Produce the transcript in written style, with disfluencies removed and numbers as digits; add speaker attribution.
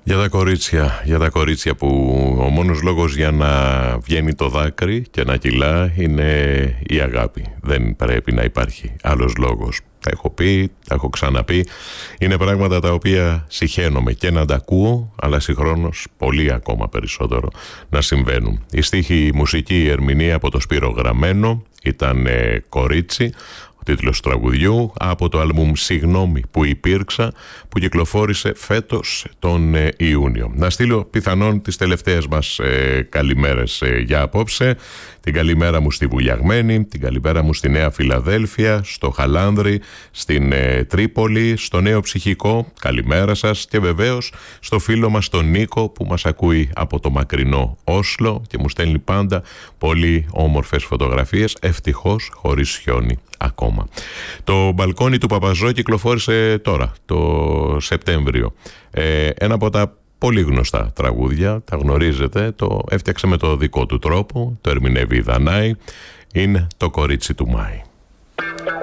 Speaker 1: Για τα κορίτσια που ο μόνος λόγος για να βγαίνει το δάκρυ και να κυλά είναι η αγάπη. Δεν πρέπει να υπάρχει άλλος λόγος. Τα έχω πει, τα έχω ξαναπεί. Είναι πράγματα τα οποία συχαίνομαι και να τα ακούω, αλλά συγχρόνως πολύ ακόμα περισσότερο να συμβαίνουν. Η στίχη, η μουσική, η ερμηνεία από το Σπύρο Γραμμένο ήταν «Κορίτσι», τίτλος τραγουδιού από το άλμπουμ «Συγγνώμη που υπήρξα», που κυκλοφόρησε φέτος τον Ιούνιο. Να στείλω πιθανόν τις τελευταίες μας καλημέρες για απόψε. Την καλημέρα μου στη Βουλιαγμένη, την καλημέρα μου στη Νέα Φιλαδέλφια, στο Χαλάνδρι, στην Τρίπολη, στο Νέο Ψυχικό, καλημέρα σας, και βεβαίως στο φίλο μας τον Νίκο που μας ακούει από το μακρινό Όσλο και μου στέλνει πάντα πολύ όμορφες φωτογραφίες, ευτυχώς χωρίς χιόνι ακόμα. Το μπαλκόνι του Παπαζό κυκλοφόρησε τώρα, το Σεπτέμβριο. Ένα από τα πολύ γνωστά τραγούδια, τα γνωρίζετε, το έφτιαξε με το δικό του τρόπο, το ερμηνεύει η Δανάη, είναι το κορίτσι του Μάη.